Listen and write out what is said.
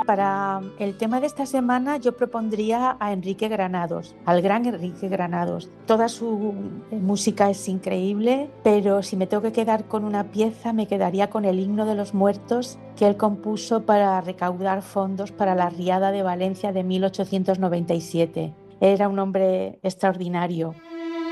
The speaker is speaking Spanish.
para el tema de esta semana yo propondría a Enrique Granados, al gran Enrique Granados. Toda su música es increíble, pero si me tengo que quedar con una pieza, me quedaría con el Himno de los Muertos que él compuso para recaudar fondos para la Riada de Valencia de 1897. Era un hombre extraordinario.